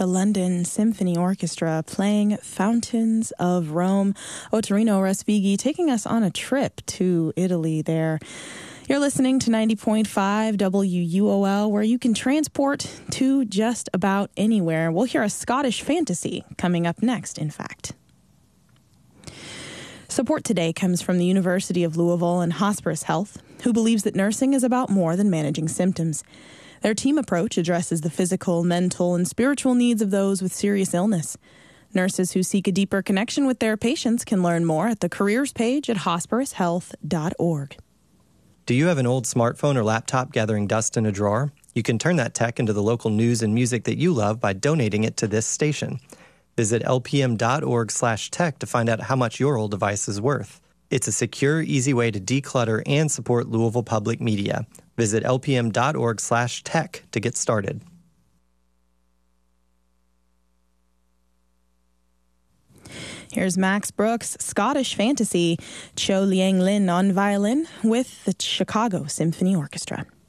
the London Symphony Orchestra playing Fountains of Rome. Ottorino Respighi taking us on a trip to Italy there. You're listening to 90.5 WUOL, where you can transport to just about anywhere. We'll hear a Scottish fantasy coming up next, in fact. Support today comes from the University of Louisville and Hospice Health, who believes that nursing is about more than managing symptoms. Their team approach addresses the physical, mental, and spiritual needs of those with serious illness. Nurses who seek a deeper connection with their patients can learn more at the careers page at hospicehealth.org. Do you have an old smartphone or laptop gathering dust in a drawer? You can turn that tech into the local news and music that you love by donating it to this station. Visit lpm.org/tech to find out how much your old device is worth. It's a secure, easy way to declutter and support Louisville Public Media. Visit lpm.org/tech to get started. Here's Max Brooks' Scottish fantasy, Cho Liang Lin on violin with the Chicago Symphony Orchestra.